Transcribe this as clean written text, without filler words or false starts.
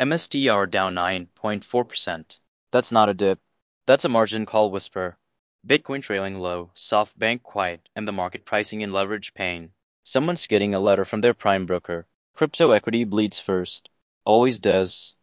MSTR down 9.4%. That's not a dip. That's a margin call whisper. Bitcoin trailing low, SoftBank quiet, and the market pricing in leverage pain. Someone's getting a letter from their prime broker. Crypto equity bleeds first. Always does.